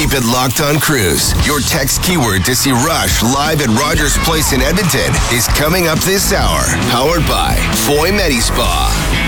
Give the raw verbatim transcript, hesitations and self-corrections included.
Keep it locked on Cruise. Your text keyword to see Rush live at Rogers Place in Edmonton is coming up this hour. Powered by Foy Medi Spa.